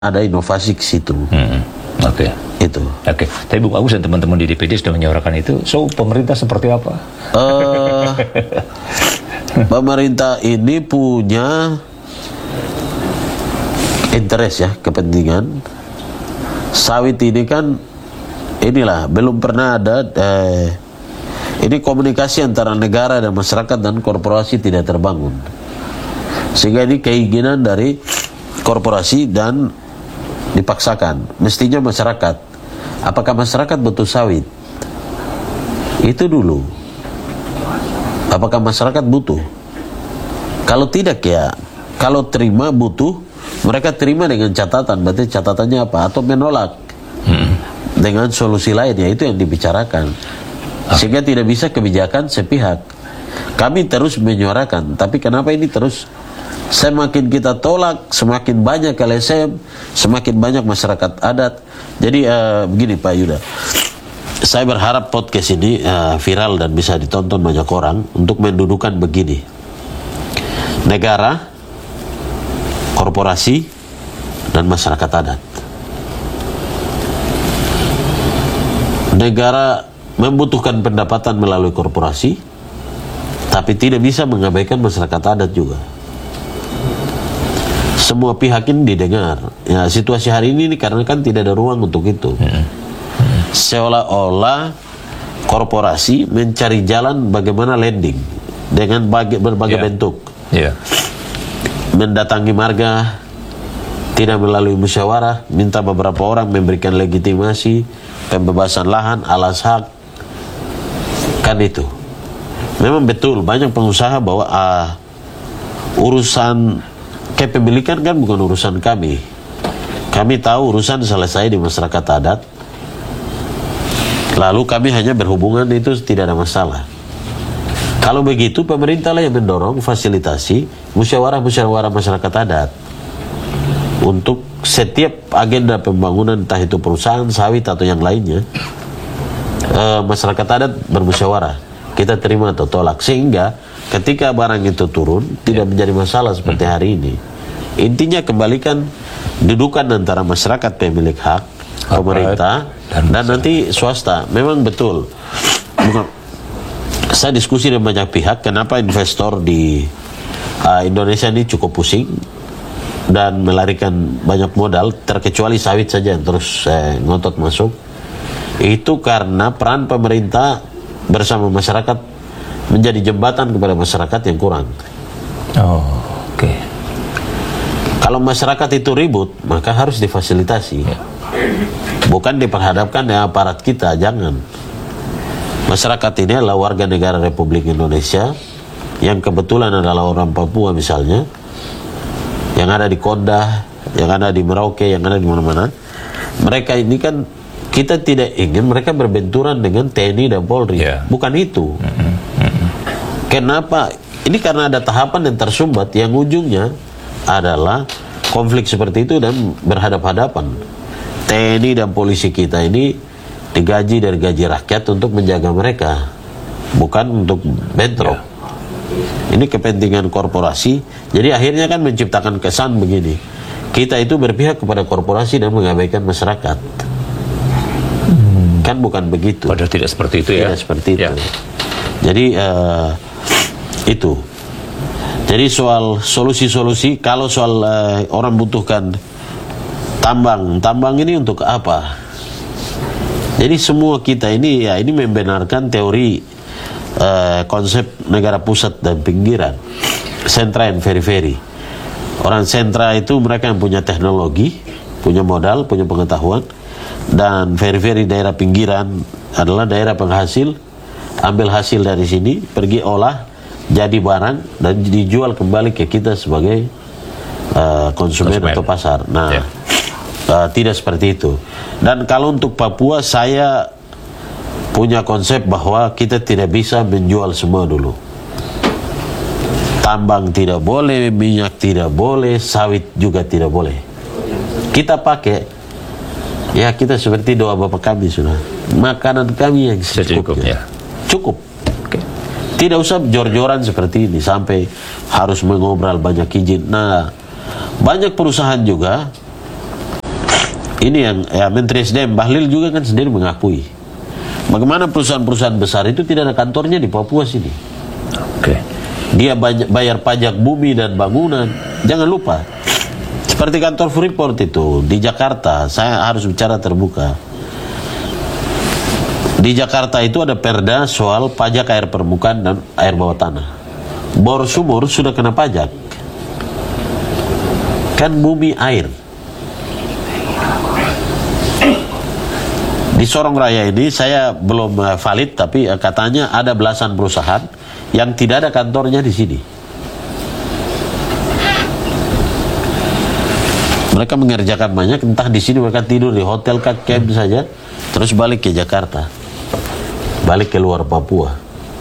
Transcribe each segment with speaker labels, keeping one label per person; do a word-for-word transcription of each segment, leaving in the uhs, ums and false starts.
Speaker 1: ada inovasi ke situ.
Speaker 2: Hmm. Oke. Okay.
Speaker 1: Itu.
Speaker 2: Oke. Okay. Tapi Bung Agus dan teman-teman di D P D sudah menyuarakan itu. So pemerintah seperti apa?
Speaker 1: Uh, pemerintah ini punya interest ya, kepentingan. Sawit ini kan inilah belum pernah ada eh, ini komunikasi antara negara dan masyarakat dan korporasi tidak terbangun. Sehingga ini keinginan dari korporasi dan dipaksakan. Mestinya masyarakat. Apakah masyarakat butuh sawit? Itu dulu. Apakah masyarakat butuh? Kalau tidak ya, kalau terima butuh, mereka terima dengan catatan. Berarti catatannya apa? Atau menolak hmm. dengan solusi lain, ya itu yang dibicarakan. Sehingga tidak bisa kebijakan sepihak. Kami terus menyuarakan, tapi kenapa ini terus semakin kita tolak, semakin banyak L S M, semakin banyak masyarakat adat. Jadi uh, begini Pak Yuda, saya berharap podcast ini uh, viral dan bisa ditonton banyak orang untuk mendudukan begini: negara, korporasi, dan masyarakat adat. Negara membutuhkan pendapatan melalui korporasi, tapi tidak bisa mengabaikan masyarakat adat juga. Semua pihak ini didengar. Ya, situasi hari ini karena kan tidak ada ruang untuk itu. Hmm. Hmm. Seolah-olah korporasi mencari jalan bagaimana landing dengan bagi, berbagai yeah. bentuk. Yeah. Mendatangi marga, tidak melalui musyawarah, minta beberapa orang memberikan legitimasi, pembebasan lahan, alas hak, kan itu. Memang betul banyak pengusaha bahwa ah, urusan kepemilikan kan bukan urusan kami. Kami tahu urusan selesai di masyarakat adat. Lalu kami hanya berhubungan, itu tidak ada masalah. Kalau begitu pemerintah lah yang mendorong fasilitasi musyawarah-musyawarah masyarakat adat untuk setiap agenda pembangunan, entah itu perusahaan sawit atau yang lainnya. E, masyarakat adat bermusyawarah, kita terima atau tolak, sehingga ketika barang itu turun tidak menjadi masalah seperti hari ini. Intinya kembalikan dudukan antara masyarakat pemilik hak, pemerintah, dan, dan nanti swasta. Memang betul. Bukan, saya diskusi dengan banyak pihak, kenapa investor di uh, Indonesia ini cukup pusing dan melarikan banyak modal, terkecuali sawit saja yang terus eh, ngotot masuk. Itu karena peran pemerintah bersama masyarakat menjadi jembatan kepada masyarakat yang kurang.
Speaker 2: Oh, oke. Okay.
Speaker 1: Kalau masyarakat itu ribut, maka harus difasilitasi. Ya. Bukan diperhadapkan dengan aparat kita, jangan. Masyarakat ini adalah warga negara Republik Indonesia yang kebetulan adalah orang Papua misalnya, yang ada di Kondah, yang ada di Merauke, yang ada di mana-mana. Mereka ini kan kita tidak ingin mereka berbenturan dengan T N I dan Polri. Yeah. Bukan itu. Mm-hmm. Mm-hmm. Kenapa? Ini karena ada tahapan yang tersumbat yang ujungnya adalah konflik seperti itu dan berhadap-hadapan. T N I dan polisi kita ini digaji dari gaji rakyat untuk menjaga mereka, bukan untuk bentrok. Yeah. Ini kepentingan korporasi. Jadi akhirnya kan menciptakan kesan begini: kita itu berpihak kepada korporasi dan mengabaikan masyarakat. Hmm. Kan bukan begitu.
Speaker 2: Padahal tidak seperti itu ya.
Speaker 1: Tidak seperti itu.
Speaker 2: Ya.
Speaker 1: Jadi uh, itu. Jadi soal solusi-solusi, kalau soal uh, orang butuhkan tambang, tambang ini untuk apa? Jadi semua kita ini ya ini membenarkan teori uh, konsep negara pusat dan pinggiran, sentra and periferi. Orang sentra itu mereka yang punya teknologi, punya modal, punya pengetahuan, dan periferi daerah pinggiran adalah daerah penghasil, ambil hasil dari sini, pergi olah, jadi barang dan dijual kembali ke kita sebagai uh, konsumen, konsumen atau pasar. Nah, yeah. uh, tidak seperti itu. Dan kalau untuk Papua, saya punya konsep bahwa kita tidak bisa menjual semua dulu. Tambang tidak boleh, minyak tidak boleh, sawit juga tidak boleh. Kita pakai, ya kita seperti doa Bapak kami sudah. Makanan kami yang secukupnya. Cukup. Tidak usah jor-joran seperti ini sampai harus mengobrol banyak izin. Nah, banyak perusahaan juga ini yang ya, Menteri S D M Bahlil juga kan sendiri mengakui bagaimana perusahaan-perusahaan besar itu tidak ada kantornya di Papua sini.
Speaker 2: Oke.
Speaker 1: Dia banyak bayar pajak bumi dan bangunan. Jangan lupa, seperti kantor Freeport itu di Jakarta, saya harus bicara terbuka. Di Jakarta itu ada perda soal pajak air permukaan dan air bawah tanah. Bor sumur sudah kena pajak. Kan bumi air. Di Sorong Raya ini saya belum uh, valid, tapi uh, katanya ada belasan perusahaan yang tidak ada kantornya di sini. Mereka mengerjakan banyak, entah di sini mereka tidur di hotel kah, camp saja, terus balik ke Jakarta, balik ke luar Papua.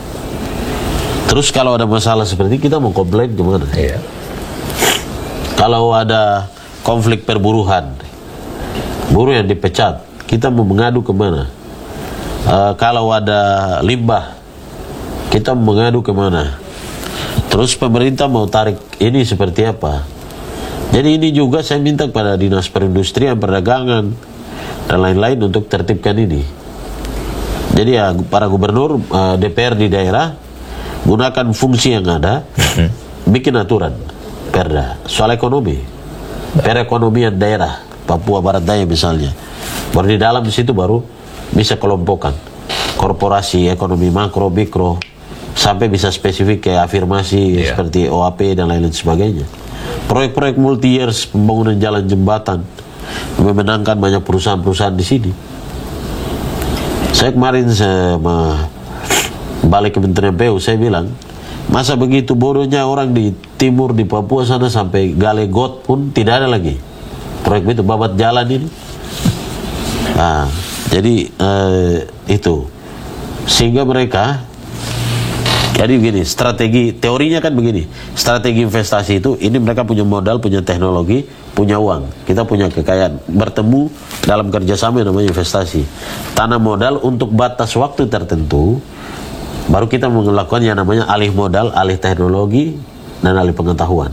Speaker 1: Terus kalau ada masalah seperti ini, kita mau komplain gimana?
Speaker 2: Iya.
Speaker 1: Kalau ada konflik perburuhan, buruh yang dipecat, kita mau mengadu kemana? Uh, kalau ada limbah, kita mau mengadu kemana? Terus pemerintah mau tarik ini seperti apa? Jadi ini juga saya minta kepada Dinas Perindustrian, Perdagangan, dan lain-lain untuk tertibkan ini. Jadi ya para gubernur, uh, D P R di daerah, gunakan fungsi yang ada, bikin aturan, perda, soal ekonomi, perekonomian daerah, Papua Barat Daya misalnya. Baru di dalam di situ baru bisa kelompokkan korporasi, ekonomi makro, mikro, sampai bisa spesifik kayak afirmasi yeah. seperti O A P dan lain-lain sebagainya. Proyek-proyek multi years, pembangunan jalan jembatan, memenangkan banyak perusahaan-perusahaan di sini. Saya kemarin sama balik Kementerian P U, saya bilang, masa begitu bodohnya orang di timur di Papua sana sampai gali got pun tidak ada lagi proyek itu, babat jalan ini. Nah, jadi eh, itu sehingga mereka jadi begini, strategi teorinya kan begini, strategi investasi itu ini mereka punya modal, punya teknologi, punya uang, kita punya kekayaan, bertemu dalam kerjasama yang namanya investasi, tanam modal untuk batas waktu tertentu, baru kita melakukan yang namanya alih modal, alih teknologi, dan alih pengetahuan.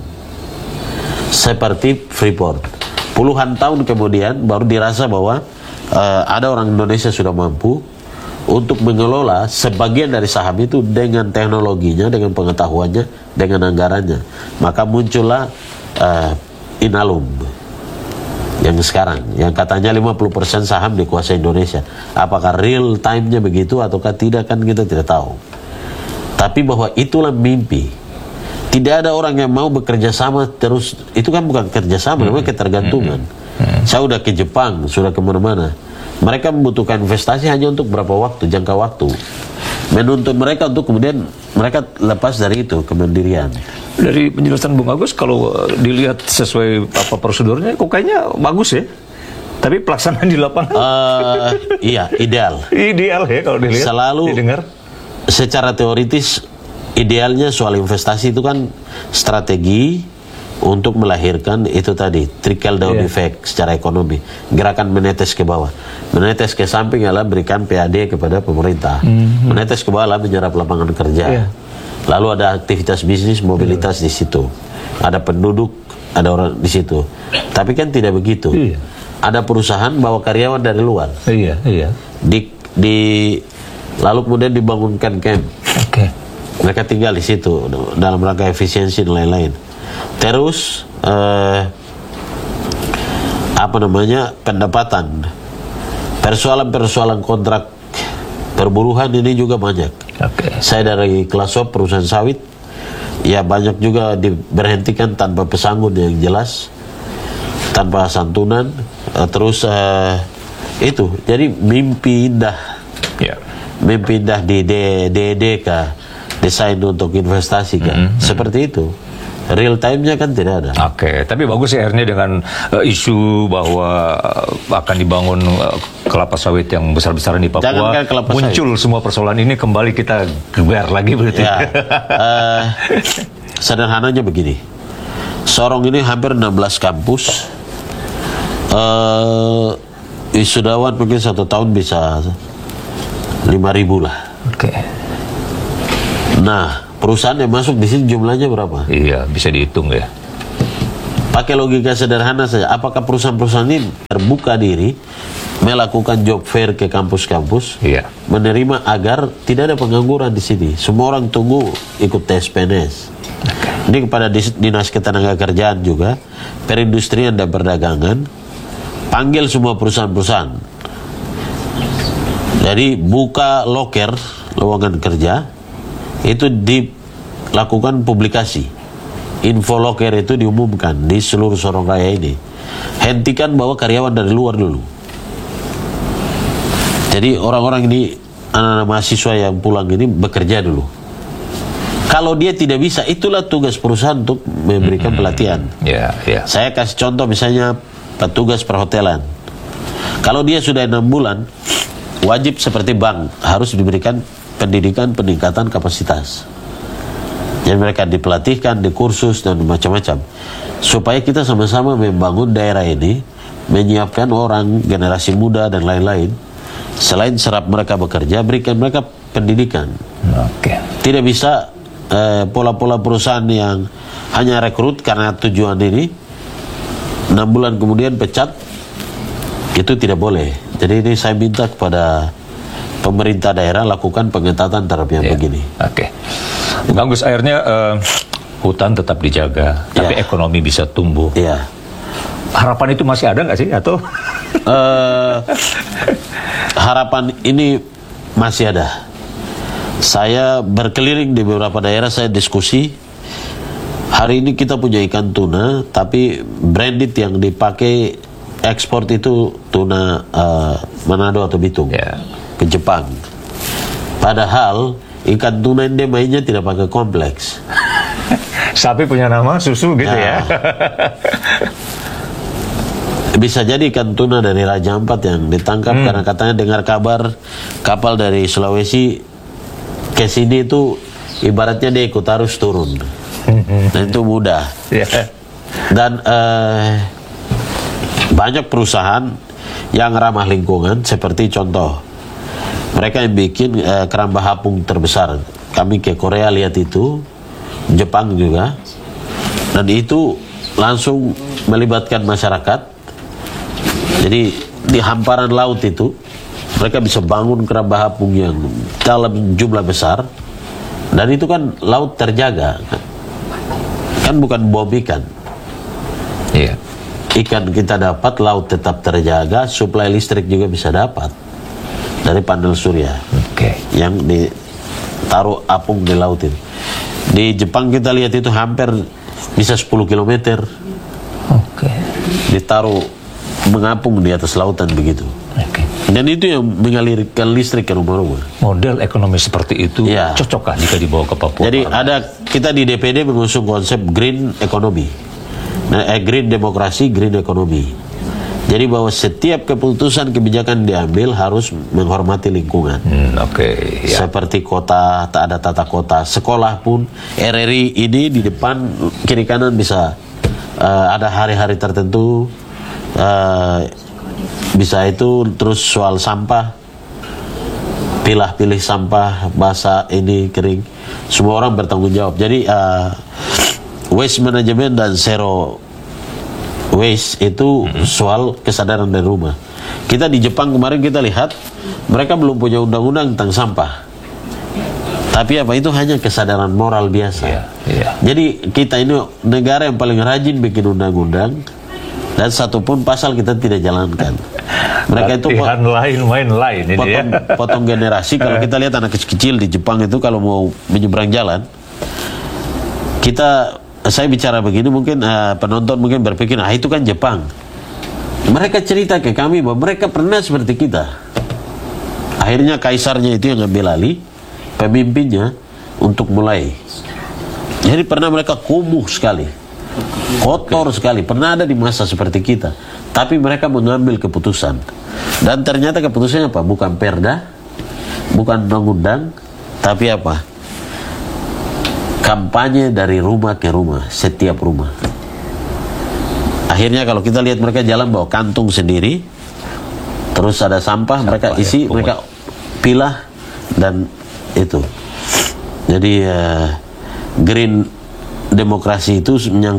Speaker 1: Seperti Freeport, puluhan tahun kemudian baru dirasa bahwa Uh, ada orang Indonesia sudah mampu untuk mengelola sebagian dari saham itu dengan teknologinya, dengan pengetahuannya, dengan anggarannya. Maka muncullah uh, Inalum yang sekarang, yang katanya lima puluh persen saham dikuasai Indonesia. Apakah real time-nya begitu ataukah tidak, kan kita tidak tahu. Tapi bahwa itulah mimpi. Tidak ada orang yang mau bekerja sama terus, itu kan bukan kerjasama, namanya ketergantungan. Saya udah ke Jepang, sudah kemana-mana. Mereka membutuhkan investasi hanya untuk berapa waktu, jangka waktu. Menuntut mereka untuk kemudian mereka lepas dari itu, kemandirian.
Speaker 2: Dari penjelasan Bung Agus, kalau dilihat sesuai apa prosedurnya, kok kayaknya bagus ya. Tapi pelaksanaan di lapangan?
Speaker 1: Uh, iya, ideal.
Speaker 2: Ideal ya kalau dilihat,
Speaker 1: selalu
Speaker 2: didengar.
Speaker 1: Secara teoritis, idealnya soal investasi itu kan strategi untuk melahirkan itu tadi trickle down yeah. effect secara ekonomi, gerakan menetes ke bawah, menetes ke samping adalah berikan P A D kepada pemerintah, mm-hmm. menetes ke bawah menyerap lapangan kerja, yeah. lalu ada aktivitas bisnis, mobilitas yeah. di situ, ada penduduk, ada orang di situ. Tapi kan tidak begitu, yeah. ada perusahaan bawa karyawan dari luar,
Speaker 2: yeah, yeah.
Speaker 1: di di lalu kemudian dibangunkan camp,
Speaker 2: okay.
Speaker 1: mereka tinggal di situ dalam rangka efisiensi dan lain-lain. Terus eh, apa namanya pendapatan, persoalan-persoalan kontrak perburuhan ini juga banyak.
Speaker 2: Okay.
Speaker 1: Saya dari Klasop perusahaan sawit, ya banyak juga diberhentikan tanpa pesangon yang jelas, tanpa santunan. Eh, terus eh, itu, jadi mimpi indah, yeah. mimpi indah di D D K, desain untuk investasi kan, mm-hmm. seperti itu. Real time-nya kan tidak ada.
Speaker 2: Oke, okay. Tapi bagus ya akhirnya dengan uh, isu bahwa uh, akan dibangun uh, kelapa sawit yang besar-besaran di Papua, muncul sawit. Semua persoalan ini kembali kita geber lagi begitu. Ya,
Speaker 1: uh, sederhananya begini, Sorong ini hampir enam belas kampus, uh, wisudawan mungkin satu tahun bisa lima ribu lah.
Speaker 2: Oke. Okay.
Speaker 1: Nah, perusahaan yang masuk di sini jumlahnya berapa?
Speaker 2: Iya, bisa dihitung ya.
Speaker 1: Pakai logika sederhana saja, apakah perusahaan-perusahaan ini terbuka diri melakukan job fair ke kampus-kampus,
Speaker 2: Iya.
Speaker 1: menerima agar tidak ada pengangguran di sini. Semua orang tunggu ikut tes P N S. Ini kepada Dis- Dinas Ketenagakerjaan juga, Perindustrian dan Perdagangan, panggil semua perusahaan-perusahaan. Jadi buka loker lowongan kerja, itu dilakukan publikasi. Info loker itu diumumkan di seluruh Sorong Raya ini. Hentikan bawa karyawan dari luar dulu. Jadi orang-orang ini, anak-anak mahasiswa yang pulang ini bekerja dulu. Kalau dia tidak bisa, itulah tugas perusahaan untuk memberikan pelatihan.
Speaker 2: Ya, ya.
Speaker 1: Saya kasih contoh misalnya petugas perhotelan. Kalau dia sudah enam bulan, wajib seperti bank harus diberikan pendidikan peningkatan kapasitas. Jadi mereka dipelatihkan, dikursus dan macam-macam, supaya kita sama-sama membangun daerah ini, menyiapkan orang generasi muda dan lain-lain. Selain serap mereka bekerja, berikan mereka pendidikan.
Speaker 2: Oke.
Speaker 1: Tidak bisa eh, pola-pola perusahaan yang hanya rekrut karena tujuan ini, enam bulan kemudian pecat, itu tidak boleh. Jadi ini saya minta kepada pemerintah daerah lakukan pengetatan terhadap yang
Speaker 2: Ya.
Speaker 1: begini.
Speaker 2: Oke. Bang Gus, akhirnya eh, hutan tetap dijaga, tapi
Speaker 1: Ya.
Speaker 2: ekonomi bisa tumbuh.
Speaker 1: Iya.
Speaker 2: Harapan itu masih ada nggak sih? Atau
Speaker 1: Eh, harapan ini masih ada. Saya berkeliling di beberapa daerah, saya diskusi. Hari ini kita punya ikan tuna, tapi branded yang dipakai ekspor itu tuna eh, Manado atau Bitung,
Speaker 2: Ya.
Speaker 1: ke Jepang. Padahal ikan tuna ini mainnya tidak pakai kompleks.
Speaker 2: sapi punya nama susu gitu ya?
Speaker 1: Ya. Bisa jadi ikan tuna dari Raja Ampat yang ditangkap karena katanya dengar kabar kapal dari Sulawesi ke sini itu ibaratnya dia ikut arus turun. Dan itu mudah.
Speaker 2: Ya.
Speaker 1: Dan eh, banyak perusahaan yang ramah lingkungan, seperti contoh mereka yang bikin eh, keramba apung terbesar. Kami ke Korea lihat itu, Jepang juga, dan itu langsung melibatkan masyarakat. Jadi di hamparan laut itu mereka bisa bangun keramba apung yang dalam jumlah besar, dan itu kan laut terjaga, kan bukan bom ikan.
Speaker 2: Iya.
Speaker 1: Ikan kita dapat, laut tetap terjaga, suplai listrik juga bisa dapat dari panel surya
Speaker 2: Oke.
Speaker 1: yang ditaruh apung di laut itu. Di Jepang kita lihat itu hampir bisa sepuluh kilometer
Speaker 2: Oke.
Speaker 1: ditaruh mengapung di atas lautan begitu.
Speaker 2: Oke.
Speaker 1: Dan itu yang mengalirkan listrik ke rumah-rumah.
Speaker 2: Model ekonomi seperti itu
Speaker 1: Ya.
Speaker 2: cocokkah jika dibawa ke Papua?
Speaker 1: Jadi
Speaker 2: Pak?
Speaker 1: ada, kita di D P D mengusung konsep green economy, nah, eh, green demokrasi, green economy. Jadi bahwa setiap keputusan kebijakan diambil harus menghormati lingkungan.
Speaker 2: Hmm, Oke. Ya.
Speaker 1: Seperti kota, tak ada tata kota. Sekolah pun R R I ini di depan kiri kanan bisa uh, ada hari-hari tertentu, uh, bisa itu. Terus soal sampah, pilah-pilih sampah, basah ini kering, semua orang bertanggung jawab. Jadi uh, waste management dan zero waste itu soal kesadaran dari rumah. Kita di Jepang kemarin kita lihat mereka belum punya undang-undang tentang sampah, tapi apa itu hanya kesadaran moral biasa.
Speaker 2: Iya, iya.
Speaker 1: Jadi kita ini negara yang paling rajin bikin undang-undang, dan satupun pasal kita tidak jalankan. Mereka itu
Speaker 2: Latihan lain main lain ini ya.
Speaker 1: potong, potong generasi. Kalau kita lihat anak kecil di Jepang itu kalau mau menyeberang jalan, kita saya bicara begini mungkin uh, penonton mungkin berpikir, ah itu kan Jepang. Mereka cerita ke kami bahwa mereka pernah seperti kita. Akhirnya kaisarnya itu yang ambil alih, pemimpinnya untuk mulai. Jadi pernah mereka kumuh sekali, kotor sekali. Pernah ada di masa seperti kita, tapi mereka mengambil keputusan. Dan ternyata keputusannya apa? Bukan perda, bukan undang-undang, tapi apa? Kampanye dari rumah ke rumah, setiap rumah. Akhirnya kalau kita lihat mereka jalan bawa kantung sendiri, terus ada sampah, sampah mereka isi, ya, mereka pilah, dan itu. Jadi uh, green demokrasi itu menyangkut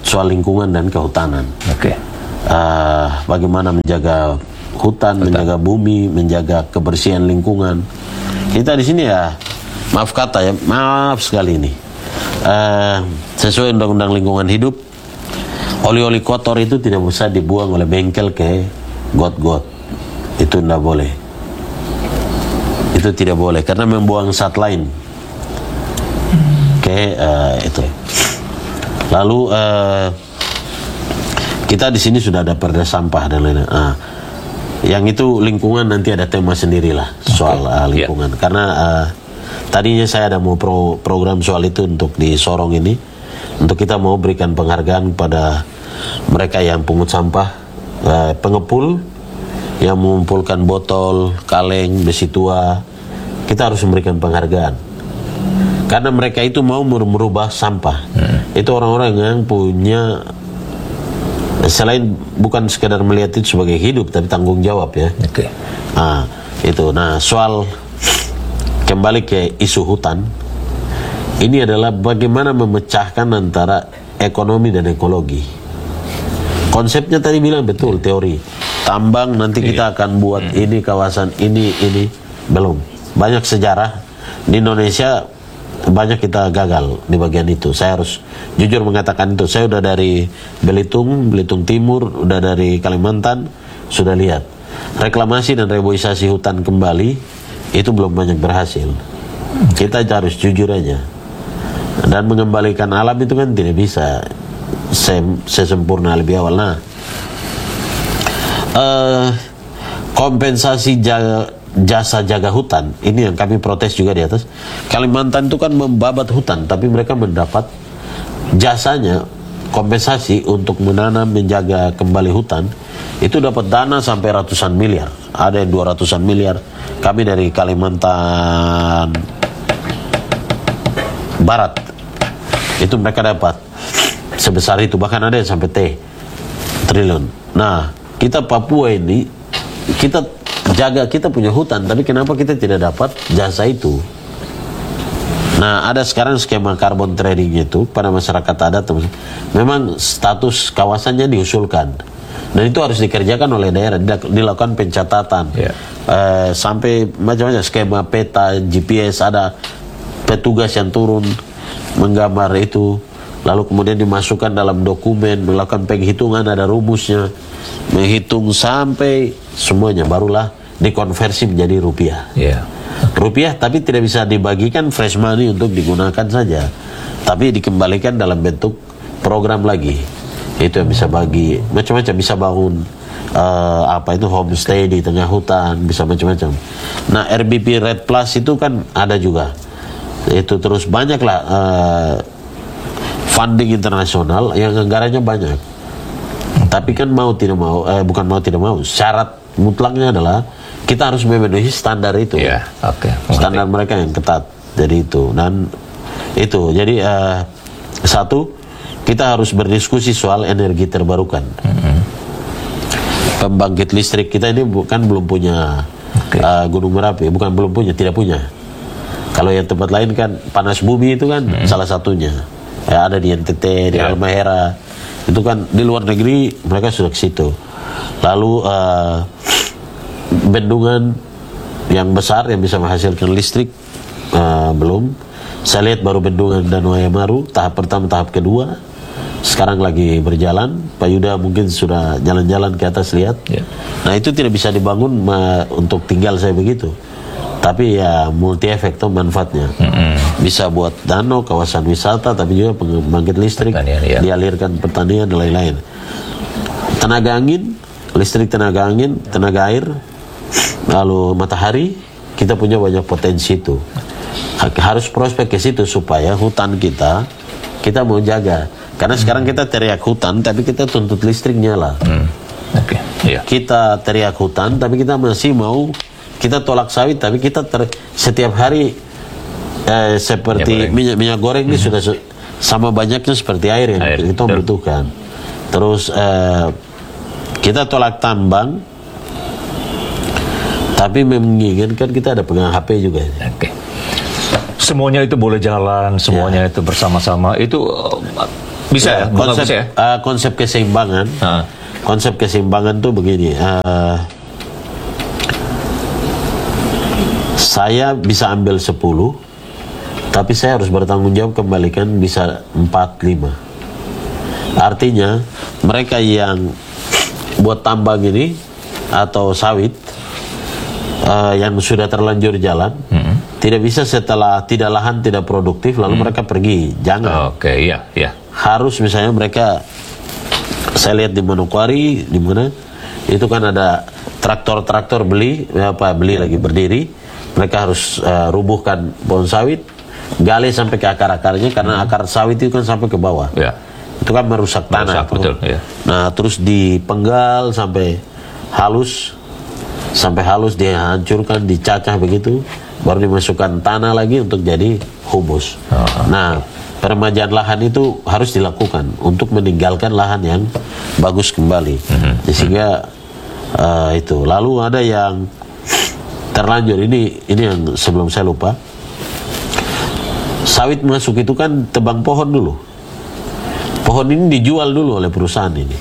Speaker 1: soal lingkungan dan kehutanan.
Speaker 2: Oke. Okay.
Speaker 1: Uh, bagaimana menjaga hutan, hutan, menjaga bumi, menjaga kebersihan lingkungan. Kita di sini ya, maaf kata ya, maaf sekali ini. Uh, sesuai undang-undang lingkungan hidup, oli-oli kotor itu tidak bisa dibuang oleh bengkel ke got-got. Itu tidak boleh. Itu tidak boleh karena membuang zat lain. Oke, okay, uh, itu. Lalu uh, kita di sini sudah ada perda sampah dan lain-lain. Uh, yang itu lingkungan nanti ada tema sendirilah soal uh, lingkungan. Yeah. Karena uh, tadinya saya ada mau pro, program soal itu untuk di Sorong ini, untuk kita mau berikan penghargaan pada mereka yang pungut sampah, uh, pengepul, yang mengumpulkan botol, kaleng, besi tua. Kita harus memberikan penghargaan. Karena mereka itu mau merubah sampah. Hmm. Itu orang-orang yang punya, selain bukan sekadar melihat itu sebagai hidup, tapi tanggung jawab ya.
Speaker 2: Oke. Okay.
Speaker 1: Nah, itu. Nah, soal kembali ke isu hutan, ini adalah bagaimana memecahkan antara ekonomi dan ekologi. Konsepnya tadi bilang betul, teori. Tambang nanti kita akan buat hmm. ini kawasan ini ini belum. Banyak sejarah di Indonesia, banyak kita gagal di bagian itu. Saya harus jujur mengatakan itu. Saya udah dari Belitung, Belitung Timur, udah dari Kalimantan, sudah lihat reklamasi dan reboisasi hutan kembali itu belum banyak berhasil. Kita harus jujur aja. Dan mengembalikan alam itu kan tidak bisa sesempurna lebih awal. Nah, uh, kompensasi jaga, jasa jaga hutan ini yang kami protes juga di atas. Kalimantan itu kan membabat hutan, tapi mereka mendapat jasanya kompensasi untuk menanam, menjaga kembali hutan, itu dapat dana sampai ratusan miliar. Ada yang dua ratusan miliar. Kami dari Kalimantan Barat itu mereka dapat sebesar itu, bahkan ada yang sampai T triliun. Nah, kita Papua ini kita jaga, kita punya hutan, tapi kenapa kita tidak dapat jasa itu? Nah, ada sekarang skema carbon trading itu pada masyarakat adat, memang status kawasannya diusulkan, dan itu harus dikerjakan oleh daerah, dilakukan pencatatan, yeah. eh, sampai macam-macam skema peta, G P S, ada petugas yang turun menggambar itu, lalu kemudian dimasukkan dalam dokumen, melakukan penghitungan, ada rumusnya, menghitung sampai semuanya, barulah dikonversi menjadi rupiah. Yeah. Rupiah, tapi tidak bisa dibagikan fresh money untuk digunakan saja, tapi dikembalikan dalam bentuk program lagi. Itu yang bisa bagi macam-macam, bisa bangun uh, apa itu homestay di tengah hutan, bisa macam-macam. Nah, R B P Red Plus itu kan ada juga. Itu terus banyaklah uh, funding internasional yang anggarannya banyak. Tapi kan mau tidak mau, eh, bukan mau tidak mau, syarat mutlaknya adalah kita harus memenuhi standar itu. Yeah, okay. Standar mereka yang ketat. Jadi itu, dan itu. Jadi uh, satu, kita harus berdiskusi soal energi terbarukan. Mm-hmm. Pembangkit listrik kita ini bukan belum punya, okay. uh, Gunung Merapi, bukan belum punya, tidak punya. Kalau yang tempat lain kan panas bumi itu kan mm-hmm. salah satunya. Ya, ada di N T T, di yeah. Halmahera. Itu kan di luar negeri mereka sudah ke situ. Lalu uh, bendungan yang besar yang bisa menghasilkan listrik uh, belum. Saya lihat baru bendungan Danau Ayamaru tahap pertama, tahap kedua sekarang lagi berjalan. Pak Yuda mungkin sudah jalan-jalan ke atas lihat. Yeah. Nah, itu tidak bisa dibangun uh, untuk tinggal saya begitu. Tapi ya multi efek tuh manfaatnya. Mm-hmm. Bisa buat danau, kawasan wisata, tapi juga pembangkit listrik, ya. Dialirkan pertanian dan lain-lain. Tenaga angin, listrik tenaga angin, tenaga air, lalu matahari, kita punya banyak potensi itu. Harus prospek ke situ supaya hutan kita, kita mau jaga. Karena mm. sekarang kita teriak hutan, tapi kita tuntut listrik nyala. Mm. Okay. Yeah. Kita teriak hutan, tapi kita masih mau. Kita tolak sawit, tapi kita ter, setiap hari eh, seperti minyak, minyak goreng ini mm-hmm. sudah su, sama banyaknya seperti air yang air, kita membutuhkan. Terus eh, kita tolak tambang, tapi menginginkan kita ada pegang H P juga.
Speaker 2: Okay. Semuanya itu boleh jalan, semuanya ya. Itu bersama-sama. Itu Bisa ya,
Speaker 1: konsep
Speaker 2: bisa ya?
Speaker 1: Uh, konsep keseimbangan. Uh. Konsep keseimbangan tuh begini. Uh, saya bisa ambil sepuluh, tapi saya harus bertanggung jawab kembalikan bisa empat lima. Artinya mereka yang buat tambang ini atau sawit uh, yang sudah terlanjur jalan, hmm. tidak bisa setelah tidak lahan tidak produktif lalu hmm. mereka pergi. Jangan.
Speaker 2: Oke, okay, iya, iya.
Speaker 1: Harus misalnya mereka, saya lihat di Manokwari, di mana itu kan ada traktor-traktor beli apa beli lagi berdiri, mereka harus uh, rubuhkan pohon sawit, gali sampai ke akar-akarnya karena hmm. akar sawit itu kan sampai ke bawah. Ya. Itu kan merusak tanah. Merusak, betul, ya. Nah, terus dipenggal sampai halus, sampai halus dihancurkan, dicacah begitu, baru dimasukkan tanah lagi untuk jadi humus. Oh. Nah, peremajaan lahan itu harus dilakukan untuk meninggalkan lahan yang bagus kembali. Mm-hmm. Sehingga uh, itu. Lalu ada yang terlanjur, ini ini yang sebelum saya lupa. Sawit masuk itu kan tebang pohon dulu. Pohon ini dijual dulu oleh perusahaan ini.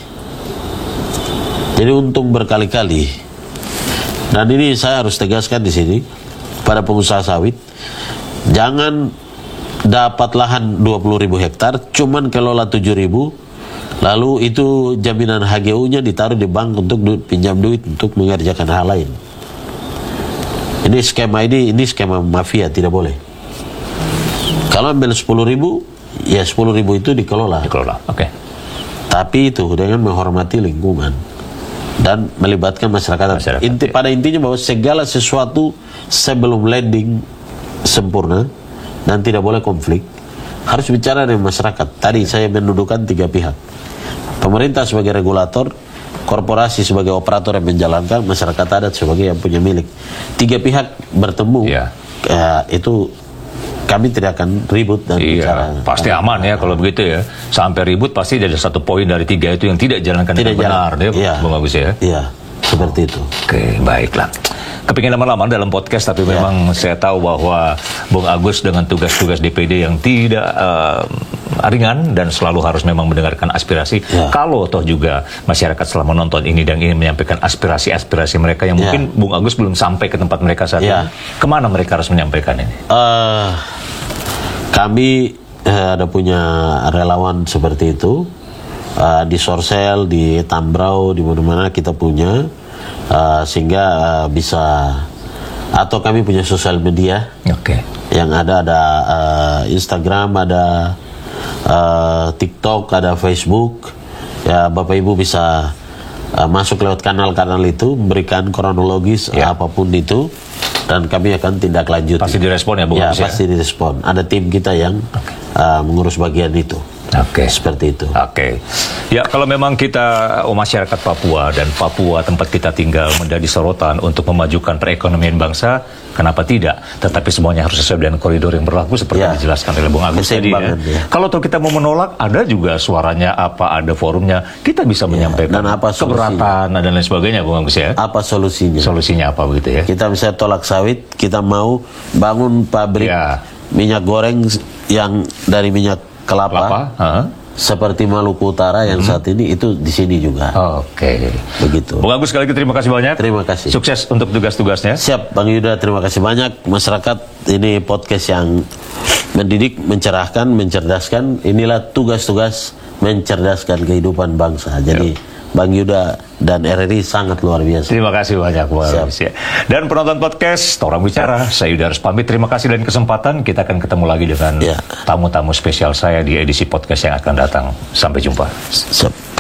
Speaker 1: Jadi untung berkali-kali. Dan ini saya harus tegaskan di sini pada pengusaha sawit, jangan dapat lahan dua puluh ribu hektar, cuman kelola tujuh ribu, lalu itu jaminan H G U-nya ditaruh di bank untuk du- pinjam duit untuk mengerjakan hal lain. Ini skema ini, ini skema mafia, tidak boleh. Kalau ambil sepuluh ribu, ya sepuluh ribu itu dikelola.
Speaker 2: Dikelola, oke. Okay.
Speaker 1: Tapi itu dengan menghormati lingkungan dan melibatkan masyarakat. masyarakat Inti, ya. Pada intinya bahwa segala sesuatu sebelum landing sempurna dan tidak boleh konflik, harus bicara dengan masyarakat. Tadi saya mendudukan tiga pihak. Pemerintah sebagai regulator, korporasi sebagai operator yang menjalankan, masyarakat adat sebagai yang punya milik. Tiga pihak bertemu, ya. uh, itu kami tidak akan ribut dan
Speaker 2: iya,
Speaker 1: bicara.
Speaker 2: Pasti aman ya kalau begitu ya. Sampai ribut pasti ada satu poin dari tiga itu yang tidak jalankan dengan benar, deh, ya. Bung Agus ya.
Speaker 1: Iya, seperti itu.
Speaker 2: Oke, baiklah. Kepingin lama-lama dalam podcast, tapi ya. Memang saya tahu bahwa Bung Agus dengan tugas-tugas D P D yang tidak uh, ringan dan selalu harus memang mendengarkan aspirasi. Ya. Kalau toh juga masyarakat setelah menonton ini dan ingin menyampaikan aspirasi-aspirasi mereka yang mungkin ya. Bung Agus belum sampai ke tempat mereka saat ya. ini, kemana mereka harus menyampaikan ini? Uh, kami uh, ada punya relawan seperti itu uh, di Sorsel, di Tambrau, di mana-mana kita punya. Uh, sehingga uh, bisa, atau kami punya sosial media, okay. yang ada ada uh, Instagram, ada uh, TikTok, ada Facebook. Ya, Bapak Ibu bisa uh, masuk lewat kanal-kanal itu, memberikan kronologis yeah. apapun itu, dan kami akan tindak lanjut. Pasti direspon ya, Bu?
Speaker 1: Ya, pasti ya? direspon. Ada tim kita yang okay. uh, mengurus bagian itu.
Speaker 2: Oke, okay.
Speaker 1: Seperti itu.
Speaker 2: Oke, okay. Ya kalau memang kita oh, masyarakat Papua dan Papua tempat kita tinggal menjadi sorotan untuk memajukan perekonomian bangsa, kenapa tidak? Tetapi semuanya harus sesuai dengan koridor yang berlaku seperti ya. dijelaskan oleh Bung Agus tadi. Ya. Ya. Kalau tuh kita mau menolak, ada juga suaranya apa, ada forumnya, kita bisa ya. menyampaikan dan apa keberatan dan lain sebagainya, Bung Agus ya.
Speaker 1: Apa solusinya?
Speaker 2: Solusinya apa begitu ya?
Speaker 1: Kita bisa tolak sawit, kita mau bangun pabrik ya. minyak goreng yang dari minyak kelapa, kelapa uh-huh. seperti Maluku Utara yang hmm. saat ini itu di sini juga.
Speaker 2: Oke, okay.
Speaker 1: begitu.
Speaker 2: Bung Agus sekali lagi terima kasih banyak.
Speaker 1: Terima kasih.
Speaker 2: Sukses untuk tugas-tugasnya.
Speaker 1: Siap, Bang Yuda. Terima kasih banyak. Masyarakat, ini podcast yang mendidik, mencerahkan, mencerdaskan. Inilah tugas-tugas mencerdaskan kehidupan bangsa. Jadi Yuk. Bang Yuda dan R R I sangat luar biasa.
Speaker 2: Terima kasih banyak, Bung Agus. Dan penonton podcast Orang Bicara, saya Yuda harus pamit. Terima kasih dan kesempatan. Kita akan ketemu lagi dengan ya. tamu-tamu spesial saya di edisi podcast yang akan datang. Sampai jumpa.
Speaker 1: Siap.